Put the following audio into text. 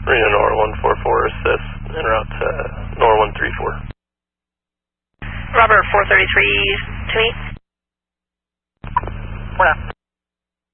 Marina Nor 144 assist en route to Nor 134. Robert 433 to me.